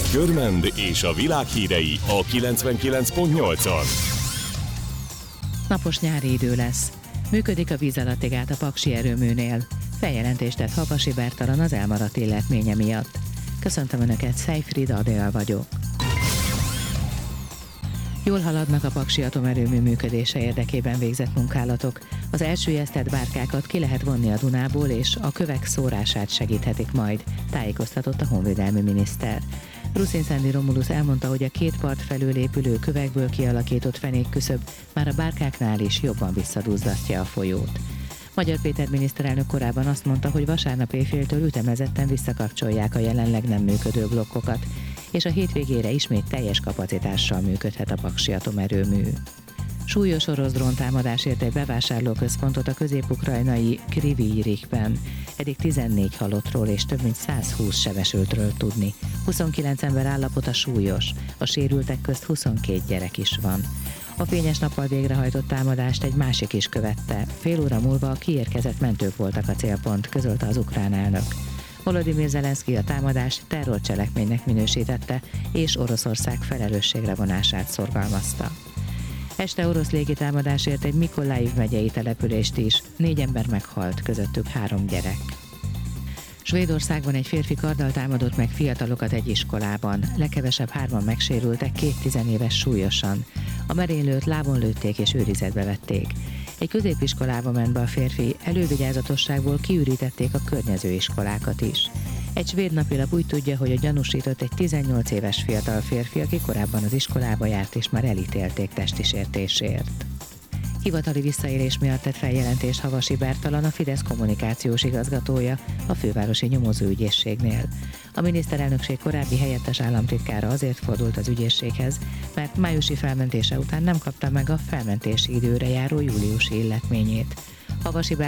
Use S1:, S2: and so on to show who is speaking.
S1: Körmend és a világ hírei a 99.8-on.
S2: Napos nyári idő lesz. Működik a víz alatti gát a Paksi erőműnél. Feljelentést tett Havasi Bertalan az elmaradt illetménye miatt. Köszöntöm Önöket, Szejfrid Adél vagyok. Jól haladnak a Paksi atomerőmű működése érdekében végzett munkálatok. Az elsüllyesztett bárkákat ki lehet vonni a Dunából, és a kövek szórását segíthetik majd, tájékoztatott a honvédelmi miniszter. Ruszinszendi Romulus elmondta, hogy a két part felől épülő kövekből kialakított fenékküszöb már a bárkáknál is jobban visszadúzzasztja a folyót. Magyar Péter miniszterelnök korábban azt mondta, hogy vasárnap éjféltől ütemezetten visszakapcsolják a jelenleg nem működő blokkokat, és a hétvégére ismét teljes kapacitással működhet a Paksi atomerőmű. Súlyos orosz dróntámadás ért egy bevásárlóközpontot a közép-ukrajnai Kryvyi-Rihben. Eddig 14 halottról és több mint 120 sebesültről tudni. 29 ember állapota súlyos, a sérültek közt 22 gyerek is van. A fényes nappal végrehajtott támadást egy másik is követte. Fél óra múlva a kiérkezett mentők voltak a célpont, közölte az ukrán elnök. Volodymyr Zelenszky a támadást terrorcselekménynek minősítette, és Oroszország felelősségre vonását szorgalmazta. Este orosz légitámadás ért egy Mikolajv megyei települést is, 4 ember meghalt, közöttük 3 gyerek. Svédországban egy férfi karddal támadott meg fiatalokat egy iskolában, legkevesebb 3-an megsérültek, 2 tizenéves súlyosan. A merénylőt lábon lőtték és őrizetbe vették. Egy középiskolába ment be a férfi, elővigyázatosságból kiürítették a környező iskolákat is. Egy svéd napilap úgy tudja, hogy a gyanúsított egy 18 éves fiatal férfi, aki korábban az iskolába járt és már elítélték testi sértésért. Hivatali visszaélés miatt tett feljelentést Havasi Bertalan, a Fidesz kommunikációs igazgatója a fővárosi nyomozóügyészségnél. A miniszterelnökség korábbi helyettes államtitkára azért fordult az ügyészséghez, mert májusi felmentése után nem kapta meg a felmentési időre járó júliusi illetményét. Havasi